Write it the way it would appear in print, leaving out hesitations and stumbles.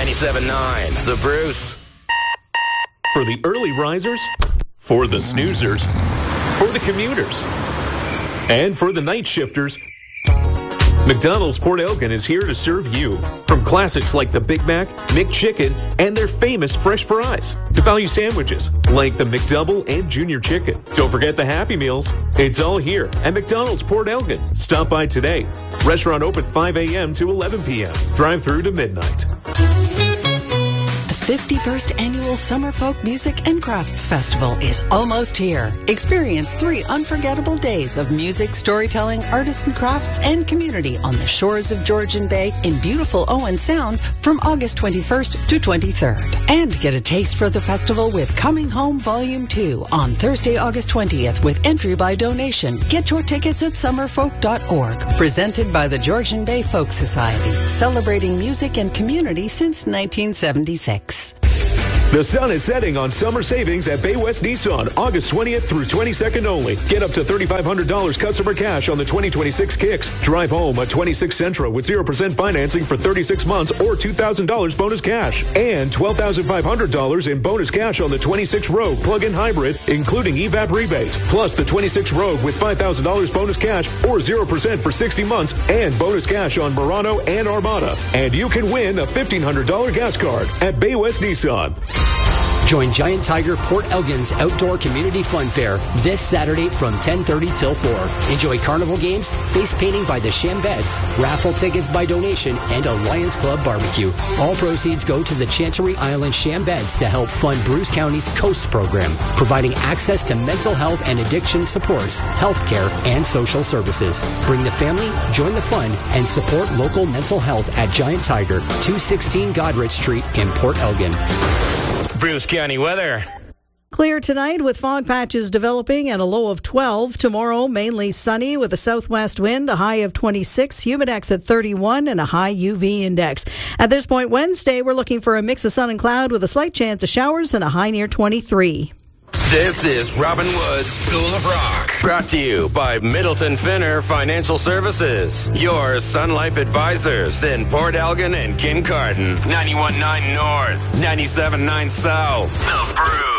97.9, The Bruce. For the early risers, for the snoozers, for the commuters, and for the night shifters, McDonald's Port Elgin is here to serve you. From classics like the Big Mac, McChicken, and their famous fresh fries, to value sandwiches like the McDouble and Junior Chicken. Don't forget the Happy Meals. It's all here at McDonald's Port Elgin. Stop by today. Restaurant open 5 a.m. to 11 p.m. Drive-through to midnight. 51st Annual Summer Folk Music and Crafts Festival is almost here. Experience 3 unforgettable days of music, storytelling, artisan crafts, and community on the shores of Georgian Bay in beautiful Owen Sound from August 21st to 23rd. And get a taste for the festival with Coming Home Volume 2 on Thursday, August 20th with entry by donation. Get your tickets at summerfolk.org. Presented by the Georgian Bay Folk Society, celebrating music and community since 1976. The sun is setting on summer savings at Bay West Nissan, August 20th through 22nd only. Get up to $3,500 customer cash on the 2026 Kicks. Drive home a 26 Sentra with 0% financing for 36 months or $2,000 bonus cash. And $12,500 in bonus cash on the 26 Rogue plug-in hybrid, including EVAP rebates. Plus the 26 Rogue with $5,000 bonus cash or 0% for 60 months and bonus cash on Murano and Armada. And you can win a $1,500 gas card at Bay West Nissan. Join Giant Tiger Port Elgin's Outdoor Community Fun Fair this Saturday from 10:30 till 4. Enjoy carnival games, face painting by the Shambeds, raffle tickets by donation, and a Lions Club barbecue. All proceeds go to the Chancery Island Shambeds to help fund Bruce County's COAST program, providing access to mental health and addiction supports, healthcare, and social services. Bring the family, join the fun, and support local mental health at Giant Tiger, 216 Godrich Street in Port Elgin. Bruce County weather. Clear tonight with fog patches developing and a low of 12. Tomorrow, mainly sunny with a southwest wind, a high of 26, humidex at 31, and a high UV index. At this point, Wednesday, we're looking for a mix of sun and cloud with a slight chance of showers and a high near 23. This is Robin Wood's School of Rock. Brought to you by Middleton Finner Financial Services. Your Sun Life advisors in Port Elgin and Kincardine. 91.9 North, 97.9 South. The Bruce.